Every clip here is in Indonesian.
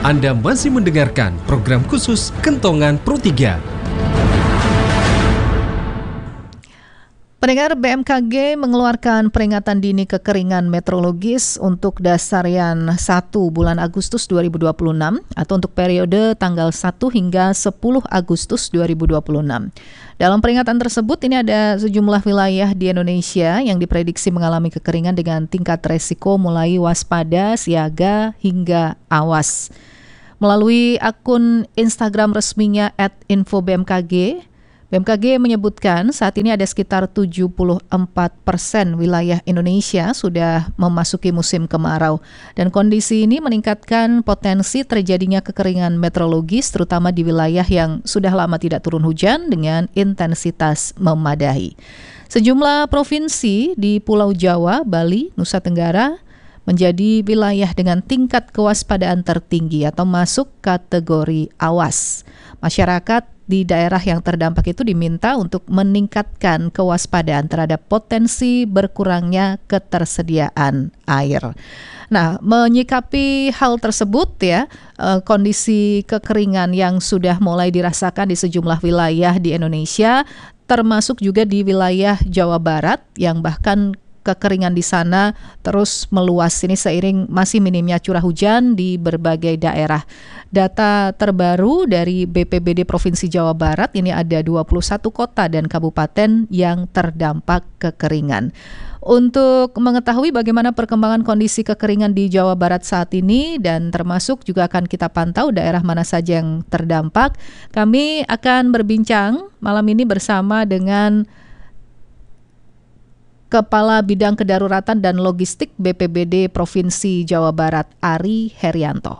Anda masih mendengarkan program khusus Kentongan Pro 3. Pendengar, BMKG mengeluarkan peringatan dini kekeringan meteorologis untuk dasarian 1 bulan Agustus 2026 atau untuk periode tanggal 1 hingga 10 Agustus 2026. Dalam peringatan tersebut ini ada sejumlah wilayah di Indonesia yang diprediksi mengalami kekeringan dengan tingkat resiko mulai waspada, siaga hingga awas. Melalui akun Instagram resminya @infobmkg, BMKG menyebutkan saat ini ada sekitar 74% wilayah Indonesia sudah memasuki musim kemarau dan kondisi ini meningkatkan potensi terjadinya kekeringan meteorologis terutama di wilayah yang sudah lama tidak turun hujan dengan intensitas memadai. Sejumlah provinsi di Pulau Jawa, Bali, Nusa Tenggara menjadi wilayah dengan tingkat kewaspadaan tertinggi atau masuk kategori awas. Masyarakat di daerah yang terdampak itu diminta untuk meningkatkan kewaspadaan terhadap potensi berkurangnya ketersediaan air. Nah, menyikapi hal tersebut kondisi kekeringan yang sudah mulai dirasakan di sejumlah wilayah di Indonesia, termasuk juga di wilayah Jawa Barat yang bahkan kekeringan di sana terus meluas ini seiring masih minimnya curah hujan di berbagai daerah. Data terbaru dari BPBD Provinsi Jawa Barat ini ada 21 kota dan kabupaten yang terdampak kekeringan. Untuk mengetahui bagaimana perkembangan kondisi kekeringan di Jawa Barat saat ini dan termasuk juga akan kita pantau daerah mana saja yang terdampak, kami akan berbincang malam ini bersama dengan Kepala Bidang Kedaruratan dan Logistik BPBD Provinsi Jawa Barat, Ari Herianto.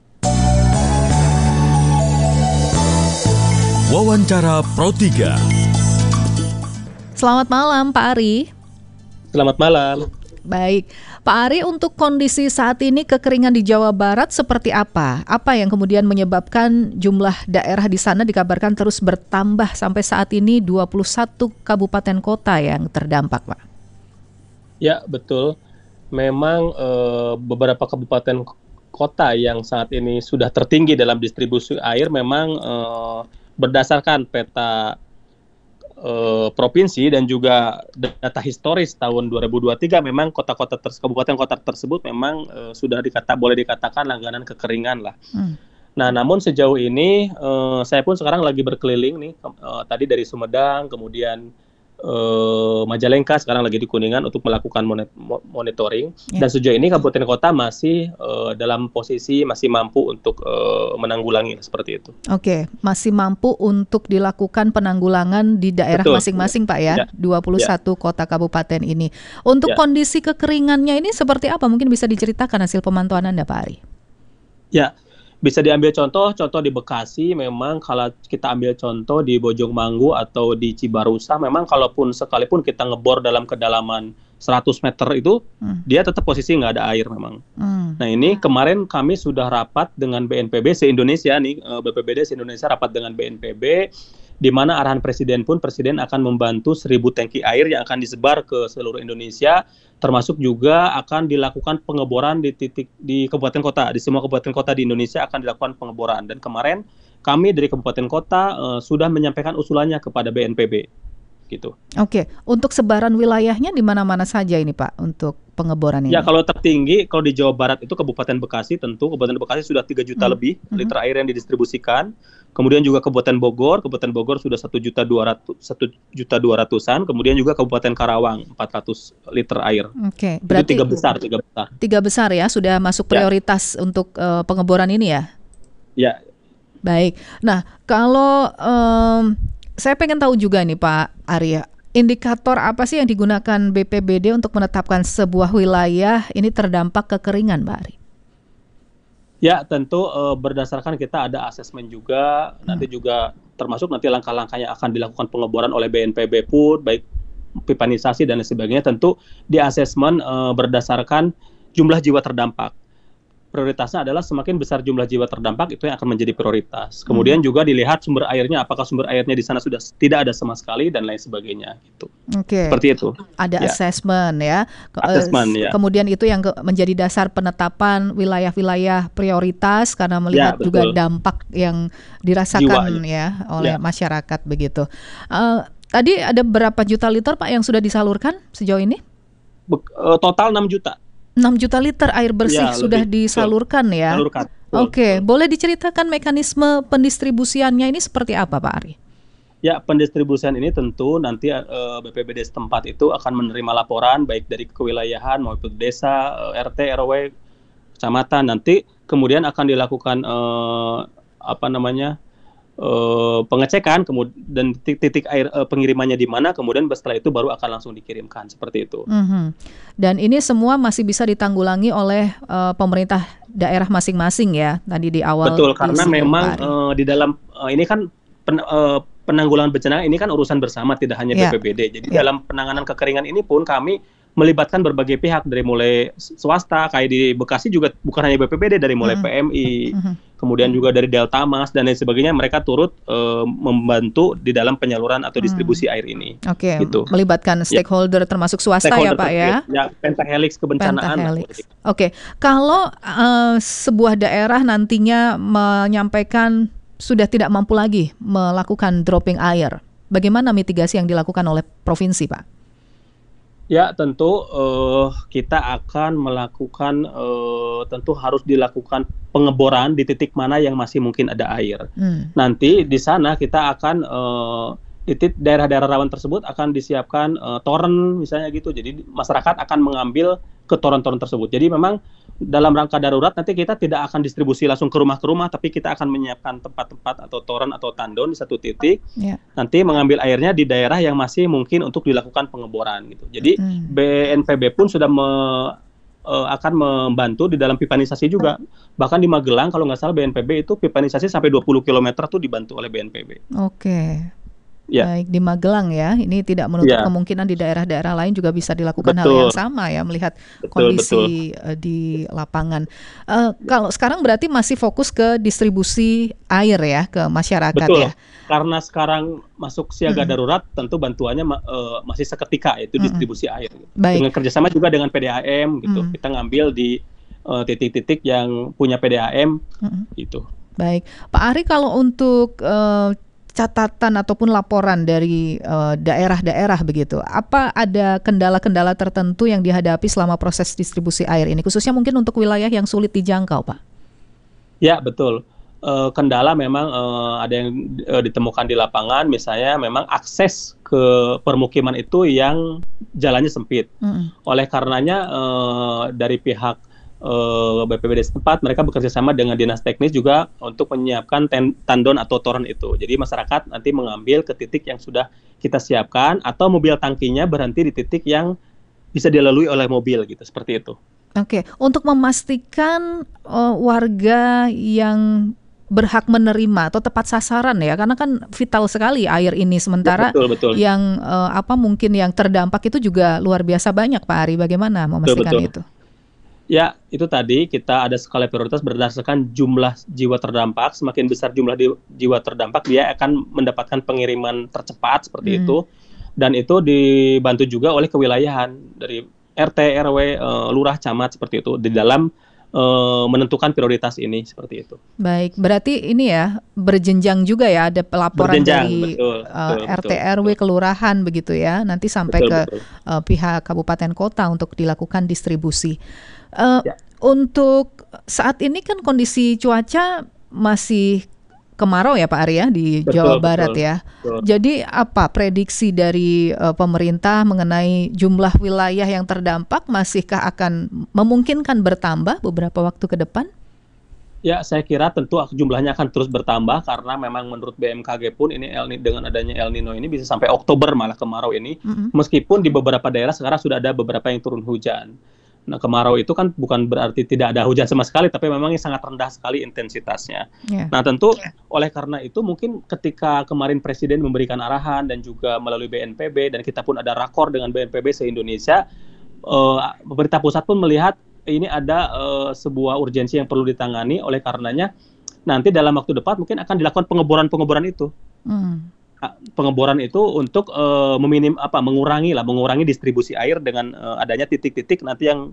Wawancara Pro 3. Selamat malam Pak Ari. Selamat malam. Baik, Pak Ari, untuk kondisi saat ini kekeringan di Jawa Barat seperti apa? Apa yang kemudian menyebabkan jumlah daerah di sana dikabarkan terus bertambah sampai saat ini 21 kabupaten kota yang terdampak, Pak? Ya, betul. Memang beberapa kabupaten kota yang saat ini sudah tertinggi dalam distribusi air memang berdasarkan peta provinsi dan juga data historis tahun 2023 memang kabupaten kota tersebut memang sudah boleh dikatakan langganan kekeringan lah. Nah, namun sejauh ini saya pun sekarang lagi berkeliling nih, tadi dari Sumedang, kemudian Majalengka, sekarang lagi di Kuningan untuk melakukan monitoring. Dan sejauh ini kabupaten kota masih dalam posisi masih mampu untuk menanggulangi seperti itu. Oke, masih mampu untuk dilakukan penanggulangan di daerah masing-masing, Pak ya. 21 kota kabupaten ini. Untuk kondisi kekeringannya ini seperti apa? Mungkin bisa diceritakan hasil pemantauan Anda, Pak Ari. Ya, bisa diambil contoh di Bekasi. Memang kalau kita ambil contoh di Bojongmanggu atau di Cibarusah, memang sekalipun kita ngebor dalam kedalaman 100 meter itu, dia tetap posisi nggak ada air memang. Nah, ini kemarin kami sudah rapat dengan BNPB se-Indonesia nih, BPBD se-Indonesia rapat dengan BNPB, di mana arahan Presiden akan membantu 1.000 tangki air yang akan disebar ke seluruh Indonesia, termasuk juga akan dilakukan pengeboran di kabupaten kota, di semua kabupaten kota di Indonesia akan dilakukan pengeboran. Dan kemarin kami dari kabupaten kota sudah menyampaikan usulannya kepada BNPB, gitu. Oke, untuk sebaran wilayahnya di mana-mana saja ini Pak untuk pengeboran ini? Ya, kalau tertinggi, kalau di Jawa Barat itu Kabupaten Bekasi, tentu Kabupaten Bekasi sudah 3 juta lebih liter air yang didistribusikan. Kemudian juga Kabupaten Bogor sudah 1.200.000-an. Kemudian juga Kabupaten Karawang 400 liter air. Oke, berarti itu tiga besar ya sudah masuk prioritas untuk pengeboran ini ya? Ya. Baik. Nah, kalau saya pengen tahu juga nih Pak Arya, indikator apa sih yang digunakan BPBD untuk menetapkan sebuah wilayah ini terdampak kekeringan, Pak Ari? Ya, tentu berdasarkan kita ada asesmen juga, nanti juga termasuk nanti langkah-langkah yang akan dilakukan pengeboran oleh BNPB pun, baik pipanisasi dan sebagainya, tentu di asesmen berdasarkan jumlah jiwa terdampak. prioritasnya adalah semakin besar jumlah jiwa terdampak itu yang akan menjadi prioritas. Kemudian juga dilihat sumber airnya, apakah sumber airnya di sana sudah tidak ada sama sekali dan lain sebagainya gitu. Oke. Seperti itu. Ada assessment ya. Assessment, ya. Kemudian itu yang menjadi dasar penetapan wilayah-wilayah prioritas karena melihat juga dampak yang dirasakan ya oleh masyarakat begitu. Tadi ada berapa juta liter Pak yang sudah disalurkan sejauh ini? Total 6 juta. 6 juta liter air bersih sudah disalurkan ya. Oke, boleh diceritakan mekanisme pendistribusiannya ini seperti apa Pak Ari? Ya, pendistribusian ini tentu nanti BPBD setempat itu akan menerima laporan baik dari kewilayahan maupun desa, RT, RW, kecamatan. Nanti kemudian akan dilakukan pengecekan dan titik air pengirimannya di mana, kemudian setelah itu baru akan langsung dikirimkan seperti itu. Dan ini semua masih bisa ditanggulangi oleh pemerintah daerah masing-masing ya tadi di awal. Betul, karena memang di dalam ini kan penanggulangan bencana ini kan urusan bersama, tidak hanya BPBD. Jadi dalam penanganan kekeringan ini pun kami melibatkan berbagai pihak, dari mulai swasta, kayak di Bekasi juga bukan hanya BPBD, dari mulai PMI, kemudian juga dari Delta Mas dan lain sebagainya, mereka turut membantu di dalam penyaluran atau distribusi air ini. Oke, gitu. Melibatkan stakeholder termasuk swasta ya Pak ya? Ya, pentahelix kebencanaan. Oke, kalau sebuah daerah nantinya menyampaikan sudah tidak mampu lagi melakukan dropping air, bagaimana mitigasi yang dilakukan oleh provinsi Pak? Ya, tentu kita akan melakukan, tentu harus dilakukan pengeboran di titik mana yang masih mungkin ada air. Nanti di sana kita akan di daerah-daerah rawan tersebut akan disiapkan toren misalnya gitu. Jadi masyarakat akan mengambil ke toren-toren tersebut. Jadi memang dalam rangka darurat nanti kita tidak akan distribusi langsung ke rumah, tapi kita akan menyiapkan tempat-tempat atau toren atau tandon di satu titik. Nanti mengambil airnya di daerah yang masih mungkin untuk dilakukan pengeboran gitu. Jadi BNPB pun sudah akan membantu di dalam pipanisasi juga. Bahkan di Magelang kalau nggak salah BNPB itu pipanisasi sampai 20 km tuh dibantu oleh BNPB. Oke. Baik, di Magelang ya, ini tidak menutup kemungkinan di daerah-daerah lain juga bisa dilakukan hal yang sama ya, melihat kondisi di lapangan. Kalau sekarang berarti masih fokus ke distribusi air ya, ke masyarakat ya? Karena sekarang masuk siaga darurat, tentu bantuannya masih seketika, yaitu distribusi air. Dengan kerjasama juga dengan PDAM gitu, kita ngambil di titik-titik yang punya PDAM gitu. Baik, Pak Ari, kalau untuk catatan ataupun laporan dari daerah-daerah begitu, apa ada kendala-kendala tertentu yang dihadapi selama proses distribusi air ini, khususnya mungkin untuk wilayah yang sulit dijangkau, Pak? Ya, betul. Kendala memang ada yang ditemukan di lapangan, misalnya memang akses ke permukiman itu yang jalannya sempit. Oleh karenanya dari pihak BPBD setempat mereka bekerja sama dengan dinas teknis juga untuk menyiapkan tandon atau toren itu. Jadi masyarakat nanti mengambil ke titik yang sudah kita siapkan atau mobil tangkinya berhenti di titik yang bisa dilalui oleh mobil gitu, seperti itu. Oke, untuk memastikan warga yang berhak menerima atau tepat sasaran ya, karena kan vital sekali air ini, sementara betul. Yang mungkin yang terdampak itu juga luar biasa banyak, Pak Ari. Bagaimana memastikan itu? Ya, itu tadi kita ada skala prioritas berdasarkan jumlah jiwa terdampak. Semakin besar jumlah jiwa terdampak, dia akan mendapatkan pengiriman tercepat seperti itu. Dan itu dibantu juga oleh kewilayahan dari RT, RW, lurah, camat seperti itu di dalam menentukan prioritas ini seperti itu. Baik, berarti ini ya berjenjang juga ya, ada pelaporan dari RT, RW, kelurahan begitu ya, nanti sampai ke pihak kabupaten kota untuk dilakukan distribusi. Untuk saat ini kan kondisi cuaca masih kemarau ya Pak Ari ya di Jawa Barat ya. Jadi apa prediksi dari pemerintah mengenai jumlah wilayah yang terdampak, masihkah akan memungkinkan bertambah beberapa waktu ke depan? Ya, saya kira tentu jumlahnya akan terus bertambah karena memang menurut BMKG pun ini dengan adanya El Nino ini bisa sampai Oktober malah kemarau ini. Meskipun di beberapa daerah sekarang sudah ada beberapa yang turun hujan. Nah, kemarau itu kan bukan berarti tidak ada hujan sama sekali, tapi memang sangat rendah sekali intensitasnya. Nah, tentu oleh karena itu mungkin ketika kemarin Presiden memberikan arahan dan juga melalui BNPB, dan kita pun ada rakor dengan BNPB se-Indonesia, pemerintah pusat pun melihat ini ada sebuah urgensi yang perlu ditangani, oleh karenanya nanti dalam waktu dekat mungkin akan dilakukan pengeboran itu. Pengeboran itu untuk mengurangi distribusi air dengan adanya titik-titik nanti yang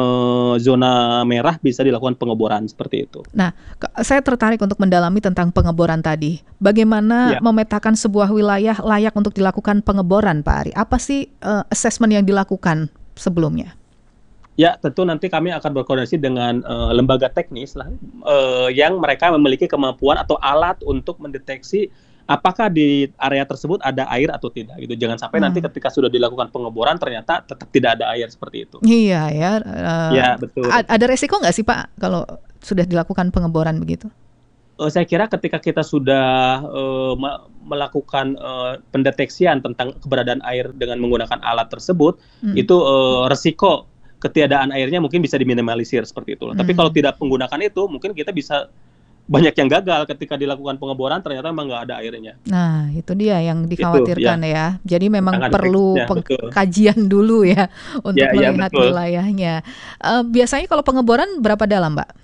zona merah bisa dilakukan pengeboran seperti itu. Nah, saya tertarik untuk mendalami tentang pengeboran tadi. Bagaimana memetakan sebuah wilayah layak untuk dilakukan pengeboran, Pak Ari? Apa sih assessment yang dilakukan sebelumnya? Ya, tentu nanti kami akan berkoordinasi dengan lembaga teknis lah, yang mereka memiliki kemampuan atau alat untuk mendeteksi apakah di area tersebut ada air atau tidak gitu. Jangan sampai nanti ketika sudah dilakukan pengeboran ternyata tetap tidak ada air seperti itu. Iya ya. Ya, betul. Ada resiko nggak sih Pak kalau sudah dilakukan pengeboran begitu? Saya kira ketika kita sudah melakukan pendeteksian tentang keberadaan air dengan menggunakan alat tersebut, itu resiko ketiadaan airnya mungkin bisa diminimalisir seperti itu. Tapi kalau tidak menggunakan itu, mungkin kita bisa banyak yang gagal ketika dilakukan pengeboran ternyata memang nggak ada airnya. Nah, itu dia yang dikhawatirkan ya. Jadi memang sangat perlu kajian dulu ya untuk melihat wilayahnya. Biasanya kalau pengeboran berapa dalam, Mbak?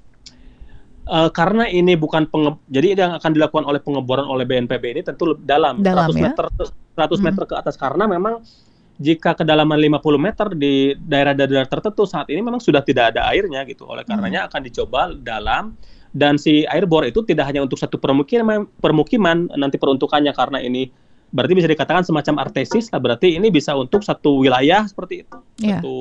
Karena ini bukan jadi yang akan dilakukan oleh pengeboran oleh BNPB ini tentu dalam 100 meter ke atas, karena memang jika kedalaman 50 meter di daerah-daerah tertentu saat ini memang sudah tidak ada airnya gitu. Oleh karenanya akan dicoba dalam. Dan si air bor itu tidak hanya untuk satu permukiman nanti peruntukannya, karena ini berarti bisa dikatakan semacam artesis lah, berarti ini bisa untuk satu wilayah seperti itu, satu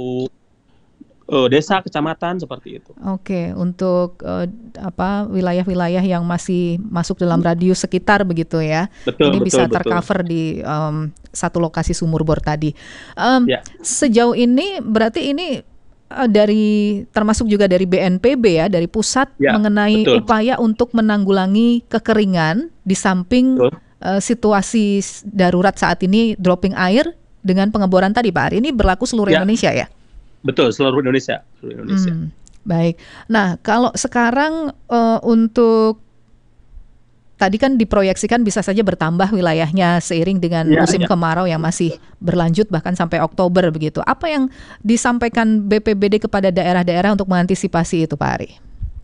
desa, kecamatan seperti itu. Oke, untuk wilayah-wilayah yang masih masuk dalam radius sekitar begitu ya. Ini bisa tercover di satu lokasi sumur bor tadi. Sejauh ini berarti ini termasuk juga dari BNPB ya, dari pusat mengenai upaya untuk menanggulangi kekeringan di samping situasi darurat saat ini, dropping air dengan pengeboran tadi Pak Ari. Ini berlaku seluruh Indonesia ya? Betul, seluruh Indonesia. Baik. Nah, kalau sekarang untuk tadi kan diproyeksikan bisa saja bertambah wilayahnya seiring dengan musim kemarau yang masih berlanjut bahkan sampai Oktober begitu. Apa yang disampaikan BPBD kepada daerah-daerah untuk mengantisipasi itu, Pak Ari?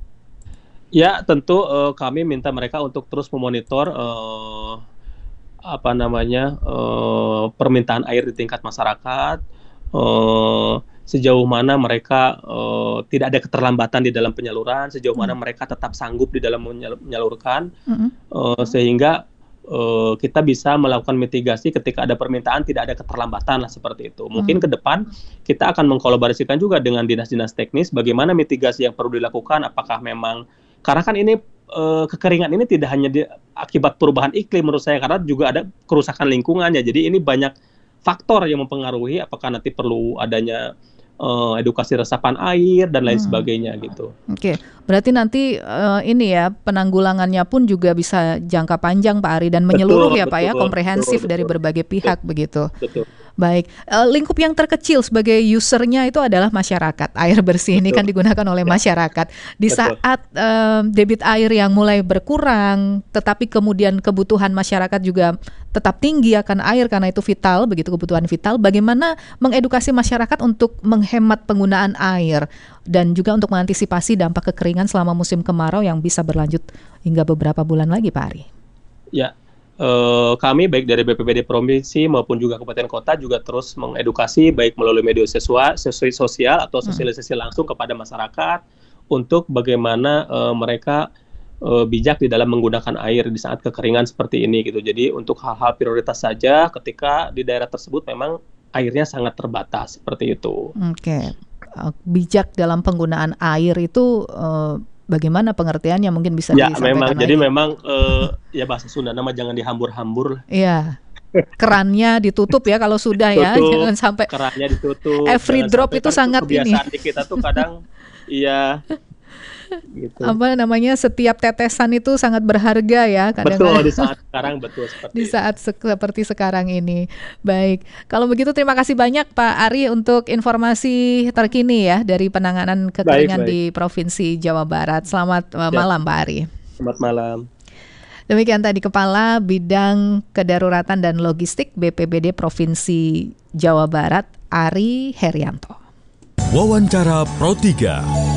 Ya, tentu kami minta mereka untuk terus memonitor permintaan air di tingkat masyarakat. Sejauh mana mereka tidak ada keterlambatan di dalam penyaluran, sejauh mana mereka tetap sanggup di dalam menyalurkan, sehingga kita bisa melakukan mitigasi ketika ada permintaan, tidak ada keterlambatan lah seperti itu. Mungkin ke depan kita akan mengkolaborasikan juga dengan dinas-dinas teknis bagaimana mitigasi yang perlu dilakukan, apakah memang, karena kan ini kekeringan ini tidak hanya akibat perubahan iklim menurut saya, karena juga ada kerusakan lingkungannya, jadi ini banyak faktor yang mempengaruhi apakah nanti perlu adanya edukasi resapan air dan lain sebagainya gitu. Oke, berarti nanti ini ya penanggulangannya pun juga bisa jangka panjang Pak Ari dan menyeluruh Pak ya, komprehensif dari berbagai pihak begitu. Betul. Baik, lingkup yang terkecil sebagai usernya itu adalah masyarakat. Air bersih ini kan digunakan oleh masyarakat. Di saat debit air yang mulai berkurang, tetapi kemudian kebutuhan masyarakat juga tetap tinggi akan air karena itu vital, begitu kebutuhan vital. Bagaimana mengedukasi masyarakat untuk menghemat penggunaan air dan juga untuk mengantisipasi dampak kekeringan selama musim kemarau yang bisa berlanjut hingga beberapa bulan lagi, Pak Ari? Ya. Kami baik dari BPBD Provinsi maupun juga Kabupaten Kota juga terus mengedukasi baik melalui media sosial atau sosialisasi langsung kepada masyarakat untuk bagaimana mereka bijak di dalam menggunakan air di saat kekeringan seperti ini gitu. Jadi untuk hal-hal prioritas saja ketika di daerah tersebut memang airnya sangat terbatas seperti itu. Oke. Bijak dalam penggunaan air itu bagaimana pengertiannya mungkin bisa disampaikan memang, lagi? Jadi memang ya bahasa Sunda nama jangan dihambur-hambur lah. Iya. Kerannya ditutup ya kalau sudah ya, jangan sampai kerannya ditutup. Every drop itu sangat ini. Kebiasaan di kita tuh kadang iya gitu. Apa namanya, setiap tetesan itu sangat berharga ya kadang-kadang. Betul, di saat sekarang seperti di saat seperti sekarang ini. Baik, kalau begitu terima kasih banyak Pak Ari untuk informasi terkini ya dari penanganan kekeringan di Provinsi Jawa Barat. Selamat malam Pak Ari. Selamat malam. Demikian tadi Kepala Bidang Kedaruratan dan Logistik BPBD Provinsi Jawa Barat, Ari Herianto. Wawancara Pro 3.